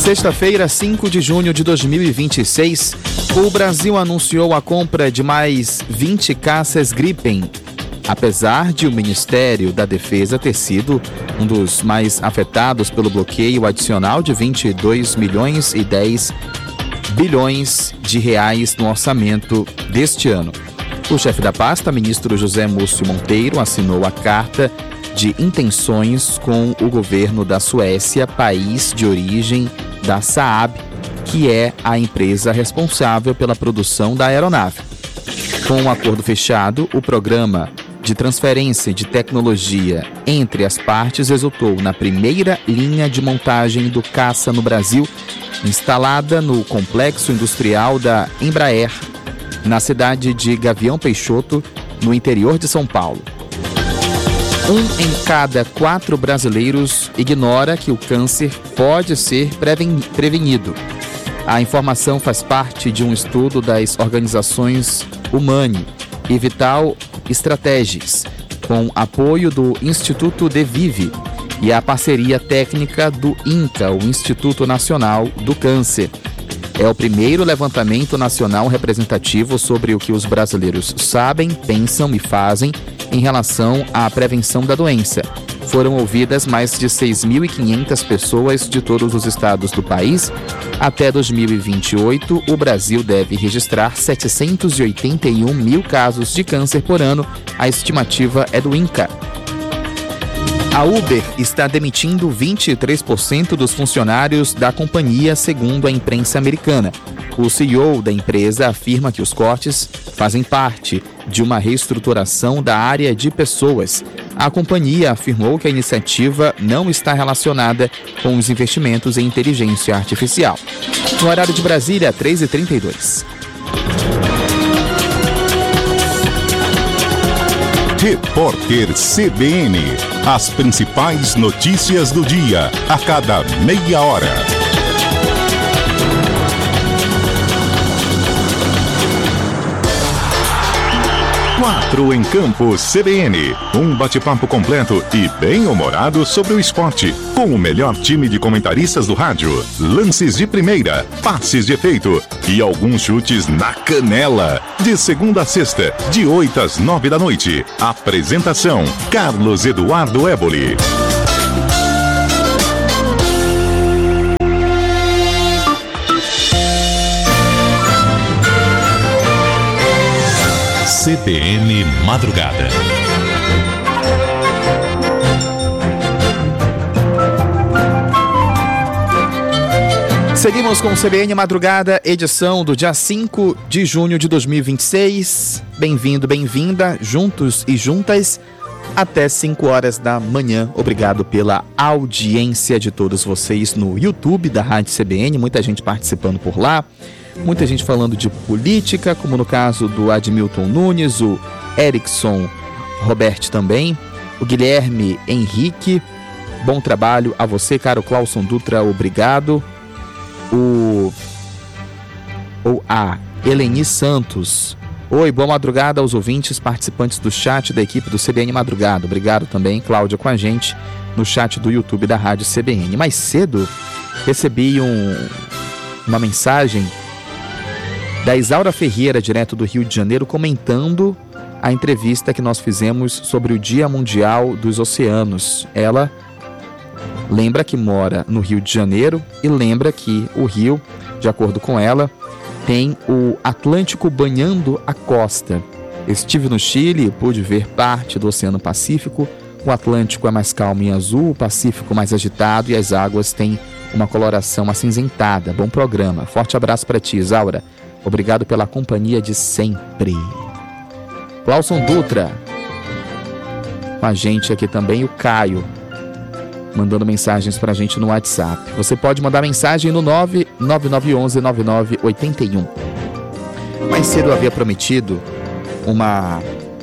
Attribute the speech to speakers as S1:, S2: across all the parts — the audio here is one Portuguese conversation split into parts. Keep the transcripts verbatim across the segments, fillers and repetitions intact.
S1: Sexta-feira, cinco de junho de dois mil e vinte e seis, o Brasil anunciou a compra de mais vinte caças Gripen, apesar de o Ministério da Defesa ter sido um dos mais afetados pelo bloqueio adicional de vinte e dois milhões e dez bilhões de reais no orçamento deste ano. O chefe da pasta, ministro José Múcio Monteiro, assinou a carta de intenções com o governo da Suécia, país de origem da Saab, que é a empresa responsável pela produção da aeronave. Com o um acordo fechado, o programa de transferência de tecnologia entre as partes resultou na primeira linha de montagem do caça no Brasil, instalada no complexo industrial da Embraer, na cidade de Gavião Peixoto, no interior de São Paulo. Um em cada quatro brasileiros ignora que o câncer pode ser prevenido. A informação faz parte de um estudo das organizações Humane e Vital Strategies, com apoio do Instituto DeVive e a parceria técnica do INCA, o Instituto Nacional do Câncer. É o primeiro levantamento nacional representativo sobre o que os brasileiros sabem, pensam e fazem em relação à prevenção da doença. Foram ouvidas mais de seis mil e quinhentas pessoas de todos os estados do país. Até dois mil e vinte e oito, o Brasil deve registrar setecentos e oitenta e um mil casos de câncer por ano. A estimativa é do INCA. A Uber está demitindo vinte e três por cento dos funcionários da companhia, segundo a imprensa americana. O C E O da empresa afirma que os cortes fazem parte de uma reestruturação da área de pessoas. A companhia afirmou que a iniciativa não está relacionada com os investimentos em inteligência artificial. No horário de Brasília, três e trinta e dois.
S2: Repórter C B N. As principais notícias do dia, a cada meia hora. Quatro em Campo C B N. Um bate-papo completo e bem-humorado sobre o esporte. Com o melhor time de comentaristas do rádio. Lances de primeira, passes de efeito e alguns chutes na canela. De segunda a sexta, de oito às nove da noite. Apresentação: Carlos Eduardo Éboli. C B N Madrugada.
S1: Seguimos com o C B N Madrugada, edição do dia cinco de junho de dois mil e vinte e seis. Bem-vindo, bem-vinda, juntos e juntas, até cinco horas da manhã. Obrigado pela audiência de todos vocês no YouTube da Rádio C B N, muita gente participando por lá. Muita gente falando de política, como no caso do Admilton Nunes, o Erickson Roberto também, o Guilherme Henrique, bom trabalho a você, caro Clauson Dutra, obrigado. O, ou a Eleni Santos, oi, boa madrugada aos ouvintes, participantes do chat da equipe do C B N Madrugada. Obrigado também, Cláudia, com a gente no chat do YouTube da Rádio C B N. Mais cedo, recebi um, uma mensagem da Isaura Ferreira, direto do Rio de Janeiro, comentando a entrevista que nós fizemos sobre o Dia Mundial dos Oceanos. Ela lembra que mora no Rio de Janeiro e lembra que o rio, de acordo com ela, tem o Atlântico banhando a costa. Estive no Chile e pude ver parte do Oceano Pacífico. O Atlântico é mais calmo e azul, o Pacífico mais agitado e as águas têm uma coloração acinzentada. Bom programa. Forte abraço para ti, Isaura. Obrigado pela companhia de sempre. Clauson Dutra, com a gente aqui também, o Caio, mandando mensagens pra gente no WhatsApp. Você pode mandar mensagem no nove nove nove um um nove nove oito um. Mais cedo eu havia prometido uma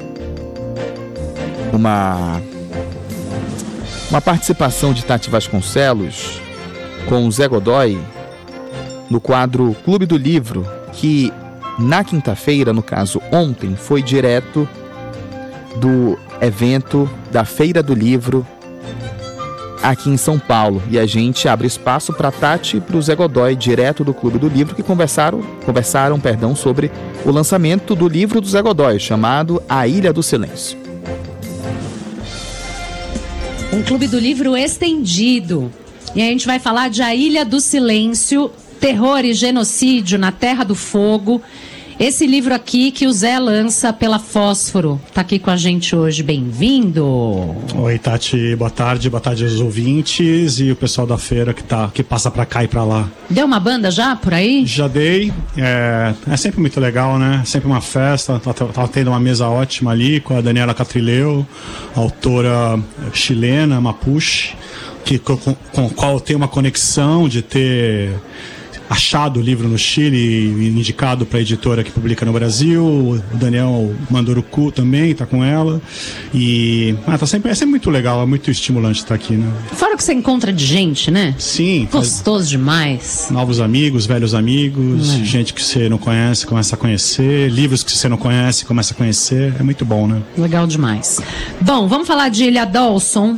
S1: uma uma participação de Tati Vasconcelos com o Zé Godoy no quadro Clube do Livro, que na quinta-feira, no caso ontem, foi direto do evento da Feira do Livro aqui em São Paulo. E a gente abre espaço para Tati e para o Zé Godoy, direto do Clube do Livro, que conversaram, conversaram perdão, sobre o lançamento do livro do Zé Godoy, chamado A Ilha do Silêncio.
S3: Um Clube do Livro estendido. E a gente vai falar de A Ilha do Silêncio, Terror e Genocídio na Terra do Fogo. Esse livro aqui que o Zé lança pela Fósforo. Tá aqui com a gente hoje. Bem-vindo.
S4: Oi, Tati. Boa tarde. Boa tarde aos ouvintes e o pessoal da feira que, tá, que passa pra cá e pra lá.
S3: Deu uma banda já por aí?
S4: Já dei. É, é sempre muito legal, né? Sempre uma festa. Tava tendo uma mesa ótima ali com a Daniela Catrileu, autora chilena, Mapuche, que, com, com a qual tem uma conexão de ter achado o livro no Chile e indicado para a editora que publica no Brasil. O Daniel Manduruku também está com ela. E ah, tá sempre, é sempre muito legal, é muito estimulante estar aqui, né?
S3: Fora que você encontra de gente, né?
S4: Sim.
S3: Gostoso demais.
S4: Novos amigos, velhos amigos, é. Gente que você não conhece, começa a conhecer. Livros que você não conhece, começa a conhecer. É muito bom, né?
S3: Legal demais. Bom, vamos falar de Ilha Dawson.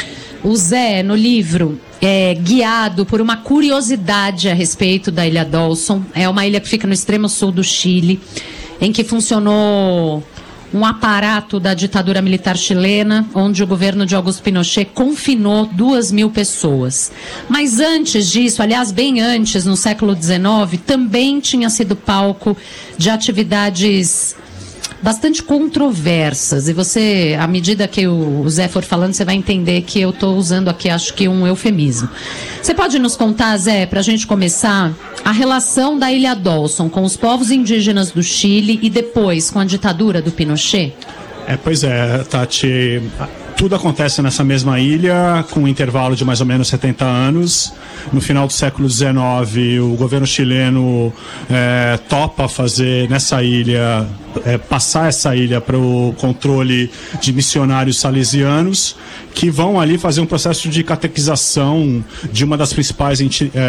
S3: O Zé, no livro, é guiado por uma curiosidade a respeito da Ilha Dawson. É uma ilha que fica no extremo sul do Chile, em que funcionou um aparato da ditadura militar chilena, onde o governo de Augusto Pinochet confinou duas mil pessoas. Mas antes disso, aliás, bem antes, no século dezenove, também tinha sido palco de atividades bastante controversas, e você, à medida que o Zé for falando, você vai entender que eu estou usando aqui, acho que um eufemismo. Você pode nos contar, Zé, para a gente começar, a relação da Ilha Dawson com os povos indígenas do Chile e depois com a ditadura do Pinochet?
S4: É, pois é, Tati, tudo acontece nessa mesma ilha, com um intervalo de mais ou menos setenta anos. No final do século dezenove, o governo chileno é, topa fazer nessa ilha, é, passar essa ilha para o controle de missionários salesianos, que vão ali fazer um processo de catequização de uma das principais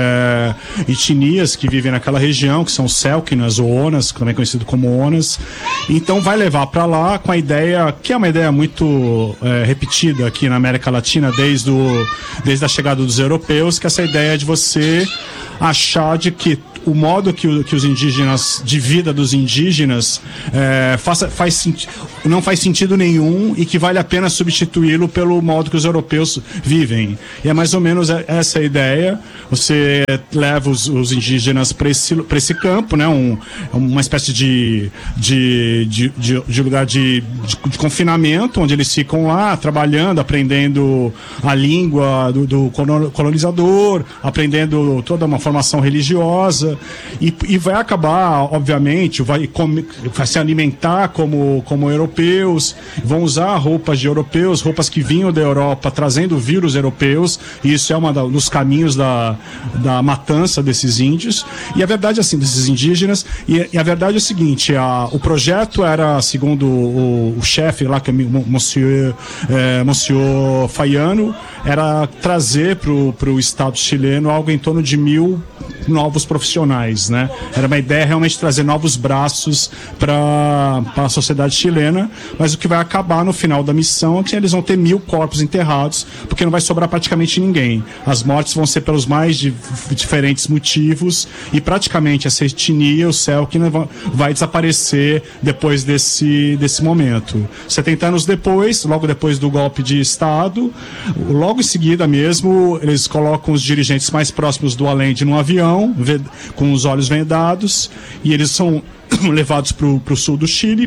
S4: é, etnias que vivem naquela região, que são os Selknam, ou Onas, também conhecido como Onas. Então vai levar para lá com a ideia, que é uma ideia muito é, repetida aqui na América Latina desde, o, desde a chegada dos europeus, que é essa ideia de você achar de que o modo que, o, que os indígenas, de vida dos indígenas, é, faça, faz, não faz sentido nenhum e que vale a pena substituí-lo pelo modo que os europeus vivem. E é mais ou menos essa a ideia. Você leva os, os indígenas para esse, para esse campo, né? um, uma espécie de, de, de, de, de lugar de, de, de confinamento, onde eles ficam lá trabalhando, aprendendo a língua do, do colonizador, aprendendo toda uma formação religiosa. E, e vai acabar, obviamente, vai, come, vai se alimentar como, como europeus, vão usar roupas de europeus, roupas que vinham da Europa trazendo vírus europeus, e isso é um dos caminhos da, da matança desses índios, e a verdade assim, desses indígenas, e, e a verdade é o seguinte, a, o projeto era, segundo o, o chefe lá, que é Monsieur, é, Monsieur Faiano, era trazer para o Estado chileno algo em torno de mil novos profissionais, né? Era uma ideia realmente trazer novos braços para a sociedade chilena, mas o que vai acabar no final da missão é que eles vão ter mil corpos enterrados, porque não vai sobrar praticamente ninguém. As mortes vão ser pelos mais de, diferentes motivos, e praticamente essa etnia, o Selknam, vai desaparecer depois desse, desse momento. setenta anos depois, logo depois do golpe de Estado, logo em seguida mesmo, eles colocam os dirigentes mais próximos do Allende num avião, com os olhos vendados, e eles são levados para o sul do Chile,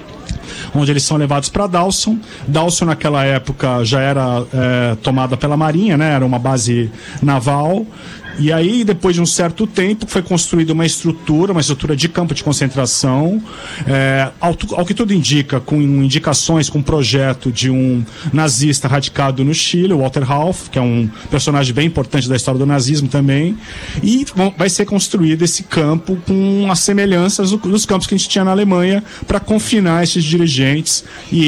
S4: onde eles são levados para Dawson. Dawson naquela época já era é, tomada pela Marinha, né? Era uma base naval. E aí, depois de um certo tempo, foi construída uma estrutura, uma estrutura de campo de concentração, é, ao, ao que tudo indica, com indicações, com um projeto de um nazista radicado no Chile, o Walter Hauff, que é um personagem bem importante da história do nazismo também, e bom, vai ser construído esse campo com as semelhanças dos campos que a gente tinha na Alemanha, para confinar esses dirigentes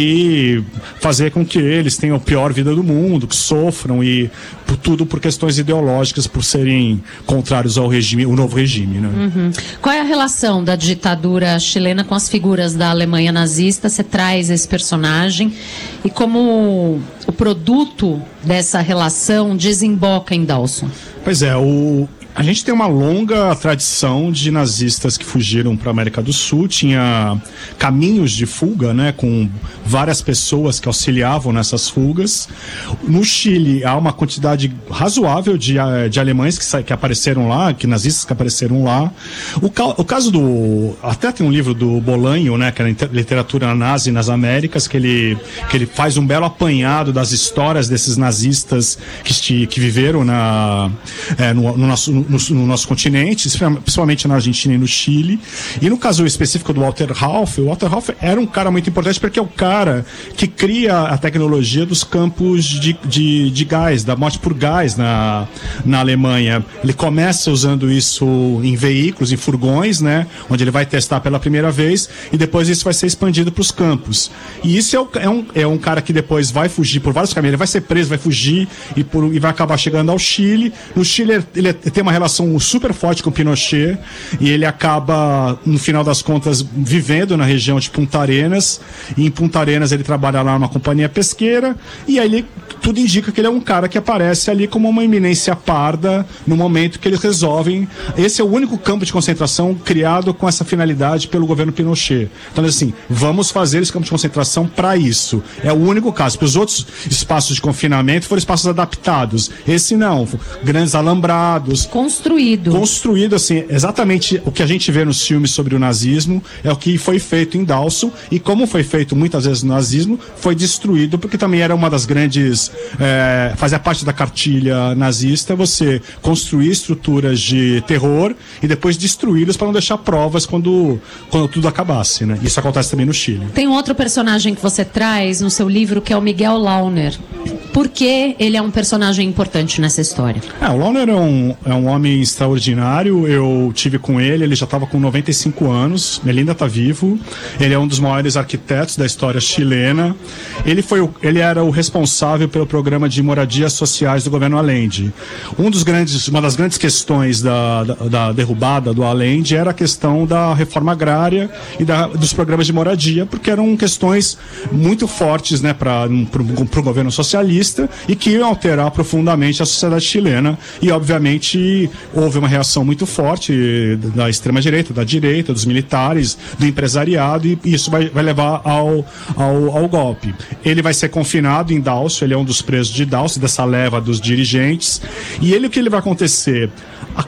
S4: e fazer com que eles tenham a pior vida do mundo, que sofram, e por, tudo por questões ideológicas, por serem bem contrários ao regime, o novo regime, né?
S3: Uhum. Qual é a relação da ditadura chilena com as figuras da Alemanha nazista? Você traz esse personagem e como o produto dessa relação desemboca em Dawson?
S4: Pois é, o... a gente tem uma longa tradição de nazistas que fugiram para a América do Sul, tinha caminhos de fuga, né, com várias pessoas que auxiliavam nessas fugas. No Chile há uma quantidade razoável de, de alemães que, que apareceram lá, que nazistas que apareceram lá. O, o caso do... até tem um livro do Bolanho, né, que é a literatura nazi nas Américas, que ele, que ele faz um belo apanhado das histórias desses nazistas que, que viveram na, é, no, no nosso... No, no nosso continente, principalmente na Argentina e no Chile. E no caso específico do Walter Rauff, o Walter Rauff era um cara muito importante porque é o cara que cria a tecnologia dos campos de, de, de gás, da morte por gás na, na Alemanha. Ele começa usando isso em veículos, em furgões, né, onde ele vai testar pela primeira vez e depois isso vai ser expandido para os campos. E isso é, o, é, um, é um cara que depois vai fugir por vários caminhos. Ele vai ser preso, vai fugir e, por, e vai acabar chegando ao Chile. No Chile ele tem uma relação super forte com o Pinochet e ele acaba, no final das contas, vivendo na região de Punta Arenas, e em Punta Arenas ele trabalha lá numa companhia pesqueira e aí ele, tudo indica que ele é um cara que aparece ali como uma eminência parda no momento que eles resolvem. Esse é o único campo de concentração criado com essa finalidade pelo governo Pinochet. Então, assim, vamos fazer esse campo de concentração para isso. É o único caso. Para os outros espaços de confinamento foram espaços adaptados. Esse não, grandes alambrados.
S3: Construído.
S4: Construído, assim, exatamente o que a gente vê nos filmes sobre o nazismo é o que foi feito em Dawson, e como foi feito muitas vezes no nazismo, foi destruído, porque também era uma das grandes, é, fazia parte da cartilha nazista, você construir estruturas de terror e depois destruí-las para não deixar provas quando, quando tudo acabasse, né? Isso acontece também no Chile.
S3: Tem um outro personagem que você traz no seu livro que é o Miguel Launer. Por que ele é um personagem importante nessa história?
S4: É, o Launer é um, é um homem extraordinário. Eu tive com ele, ele já estava com noventa e cinco anos, ele ainda está vivo. Ele é um dos maiores arquitetos da história chilena. Ele, foi o, ele era o responsável pelo programa de moradias sociais do governo Allende. Um dos grandes, uma das grandes questões da, da, da derrubada do Allende era a questão da reforma agrária e da, dos programas de moradia, porque eram questões muito fortes, né, para o governo socialista e que iam alterar profundamente a sociedade chilena. E, obviamente, houve uma reação muito forte da extrema-direita, da direita, dos militares, do empresariado, e isso vai, vai levar ao, ao, ao golpe. Ele vai ser confinado em Dawson, ele é um dos presos de Dawson, dessa leva dos dirigentes, e ele, o que ele vai acontecer?